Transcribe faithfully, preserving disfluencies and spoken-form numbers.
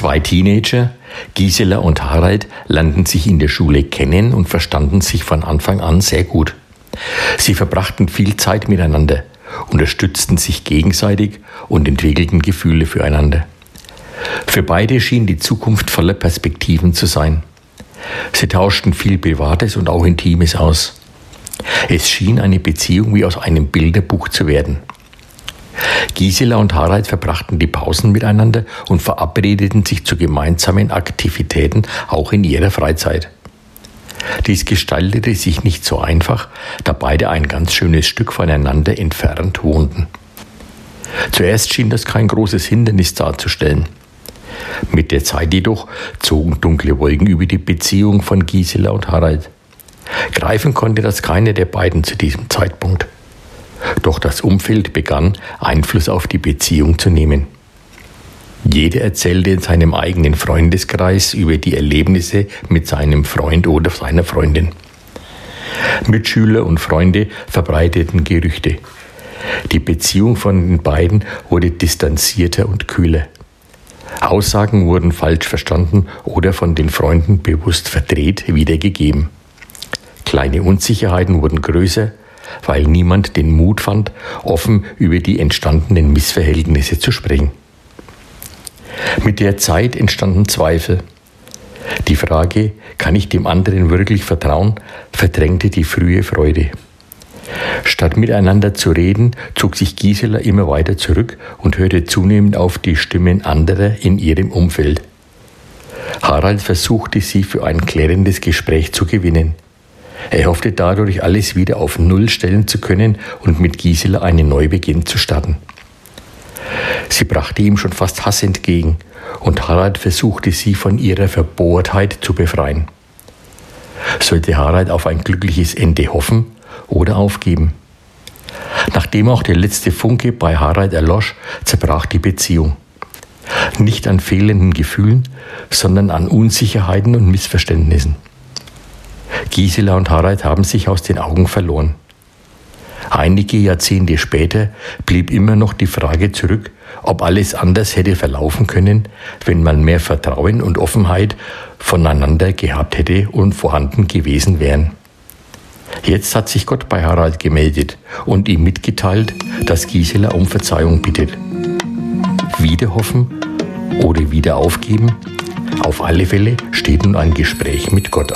Zwei Teenager, Gisela und Harald, lernten sich in der Schule kennen und verstanden sich von Anfang an sehr gut. Sie verbrachten viel Zeit miteinander, unterstützten sich gegenseitig und entwickelten Gefühle füreinander. Für beide schien die Zukunft voller Perspektiven zu sein. Sie tauschten viel Privates und auch Intimes aus. Es schien eine Beziehung wie aus einem Bilderbuch zu werden. Gisela und Harald verbrachten die Pausen miteinander und verabredeten sich zu gemeinsamen Aktivitäten, auch in ihrer Freizeit. Dies gestaltete sich nicht so einfach, da beide ein ganz schönes Stück voneinander entfernt wohnten. Zuerst schien das kein großes Hindernis darzustellen. Mit der Zeit jedoch zogen dunkle Wolken über die Beziehung von Gisela und Harald. Greifen konnte das keiner der beiden zu diesem Zeitpunkt. Doch das Umfeld begann, Einfluss auf die Beziehung zu nehmen. Jeder erzählte in seinem eigenen Freundeskreis über die Erlebnisse mit seinem Freund oder seiner Freundin. Mitschüler und Freunde verbreiteten Gerüchte. Die Beziehung von den beiden wurde distanzierter und kühler. Aussagen wurden falsch verstanden oder von den Freunden bewusst verdreht wiedergegeben. Kleine Unsicherheiten wurden größer, weil niemand den Mut fand, offen über die entstandenen Missverhältnisse zu sprechen. Mit der Zeit entstanden Zweifel. Die Frage, kann ich dem anderen wirklich vertrauen, verdrängte die frühe Freude. Statt miteinander zu reden, zog sich Gisela immer weiter zurück und hörte zunehmend auf die Stimmen anderer in ihrem Umfeld. Harald versuchte, sie für ein klärendes Gespräch zu gewinnen. Er hoffte dadurch, alles wieder auf Null stellen zu können und mit Gisela einen Neubeginn zu starten. Sie brachte ihm schon fast Hass entgegen und Harald versuchte, sie von ihrer Verbohrtheit zu befreien. Sollte Harald auf ein glückliches Ende hoffen oder aufgeben? Nachdem auch der letzte Funke bei Harald erlosch, zerbrach die Beziehung. Nicht an fehlenden Gefühlen, sondern an Unsicherheiten und Missverständnissen. Gisela und Harald haben sich aus den Augen verloren. Einige Jahrzehnte später blieb immer noch die Frage zurück, ob alles anders hätte verlaufen können, wenn man mehr Vertrauen und Offenheit voneinander gehabt hätte und vorhanden gewesen wären. Jetzt hat sich Gott bei Harald gemeldet und ihm mitgeteilt, dass Gisela um Verzeihung bittet. Wieder hoffen oder wieder aufgeben? Auf alle Fälle steht nun ein Gespräch mit Gott